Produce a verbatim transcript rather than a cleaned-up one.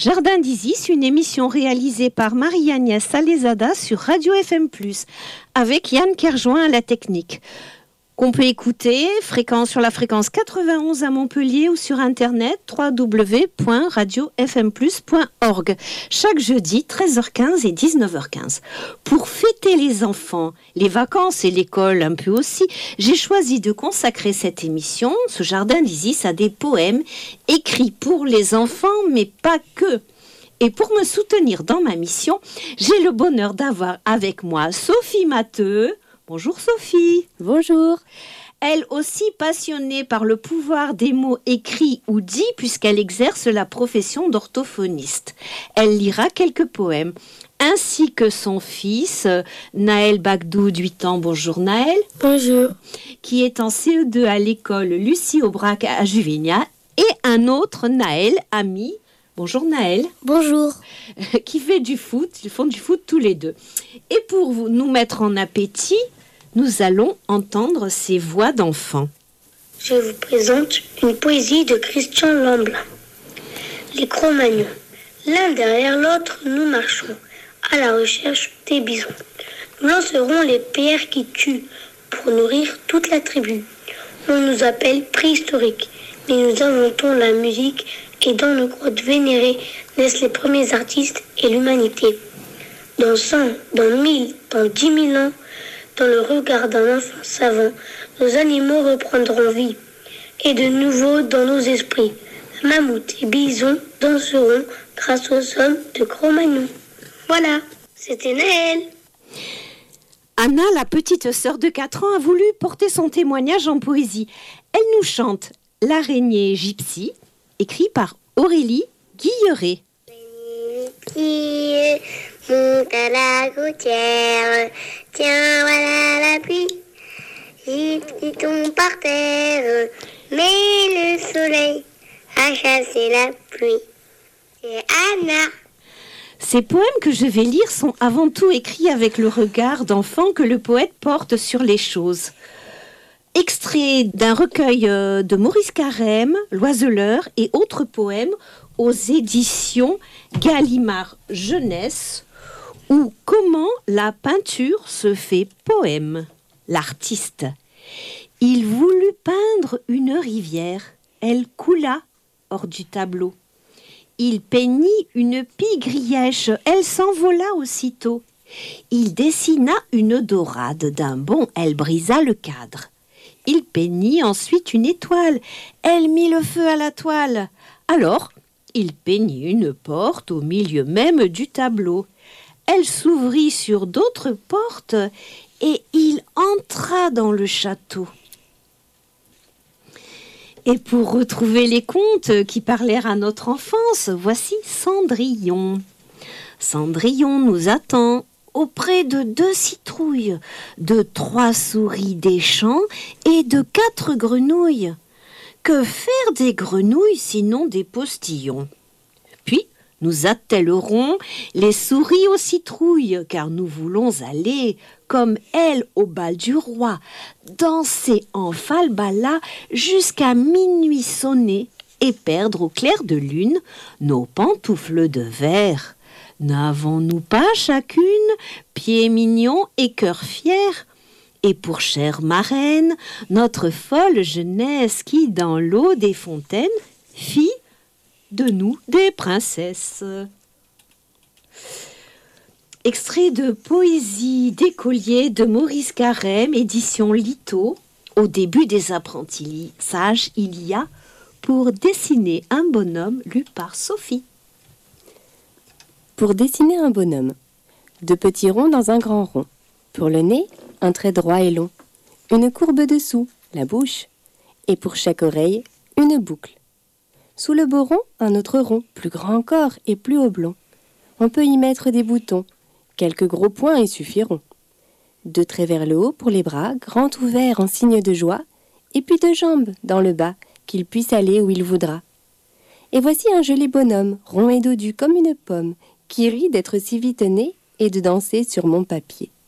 Jardin d'Isis, une émission réalisée par Marie-Agnès Salezada sur Radio F M plus, avec Yann Kerjoin à la technique. Qu'on peut écouter fréquence, sur la fréquence quatre-vingt-onze à Montpellier ou sur internet w w w point radio f m plus point org chaque jeudi treize heures quinze et dix-neuf heures quinze. Pour fêter les enfants, les vacances et l'école un peu aussi, j'ai choisi de consacrer cette émission, ce Jardin d'Isis, à des poèmes écrits pour les enfants, mais pas que. Et pour me soutenir dans ma mission, j'ai le bonheur d'avoir avec moi Sophie Matteux. Bonjour Sophie. Bonjour. Elle aussi passionnée par le pouvoir des mots écrits ou dits puisqu'elle exerce la profession d'orthophoniste. Elle lira quelques poèmes, ainsi que son fils, Naël Bagdoud, huit ans. Bonjour Naël. Bonjour. Qui est en C E deux à l'école Lucie Aubrac à Juvignac. Et un autre, Naël, ami. Bonjour Naël. Bonjour. Qui fait du foot, ils font du foot tous les deux. Et pour vous, nous mettre en appétit, nous allons entendre ces voix d'enfants. Je vous présente une poésie de Christian Lamblin. Les Cro-Magnons. L'un derrière l'autre, nous marchons à la recherche des bisons. Nous lancerons les pierres qui tuent pour nourrir toute la tribu. On nous appelle préhistoriques, mais nous inventons la musique et dans nos grottes vénérées naissent les premiers artistes et l'humanité. Dans cent, dans mille, dans dix mille ans, dans le regard d'un enfant savant, nos animaux reprendront vie. Et de nouveau dans nos esprits, mammouths et bisons danseront grâce aux hommes de Cro-Magnon. Voilà, c'était Naël. Anna, la petite sœur de quatre ans, a voulu porter son témoignage en poésie. Elle nous chante L'araignée gypsy, écrit par Aurélie Guilleret. Qui monte à la gouttière, tiens voilà la pluie, qui tombe par terre, mais le soleil a chassé la pluie. C'est Anna. Ces poèmes que je vais lire sont avant tout écrits avec le regard d'enfant que le poète porte sur les choses. Extrait d'un recueil de Maurice Carême, L'Oiseleur et autres poèmes aux éditions Gallimard Jeunesse, ou Comment la peinture se fait poème. L'artiste. Il voulut peindre une rivière, elle coula hors du tableau. Il peignit une pie grièche, elle s'envola aussitôt. Il dessina une dorade, d'un bond elle brisa le cadre. Il peignit ensuite une étoile, elle mit le feu à la toile. Alors, il peignit une porte au milieu même du tableau. Elle s'ouvrit sur d'autres portes et il entra dans le château. Et pour retrouver les contes qui parlèrent à notre enfance, voici Cendrillon. Cendrillon nous attend auprès de deux citrouilles, de trois souris des champs et de quatre grenouilles. Que faire des grenouilles sinon des postillons? Puis nous attellerons les souris aux citrouilles, car nous voulons aller, comme elles au bal du roi, danser en falbala jusqu'à minuit sonner et perdre au clair de lune nos pantoufles de verre. N'avons-nous pas chacune pieds mignons et cœur fier? Et pour chère marraine, notre folle jeunesse qui, dans l'eau des fontaines, fit de nous des princesses. Extrait de Poésie d'écolier de Maurice Carême, édition Lito. Au début des apprentissages, il y a Pour dessiner un bonhomme, lu par Sophie. Pour dessiner un bonhomme. Deux petits ronds dans un grand rond. Pour le nez, un trait droit et long. Une courbe dessous, la bouche. Et pour chaque oreille, une boucle. Sous le beau rond, un autre rond, plus grand encore et plus oblong. On peut y mettre des boutons. Quelques gros points y suffiront. Deux traits vers le haut pour les bras, grands ouverts en signe de joie. Et puis deux jambes dans le bas, qu'il puisse aller où il voudra. Et voici un joli bonhomme, rond et dodu comme une pomme, qui rit d'être si vite né et de danser sur mon papier.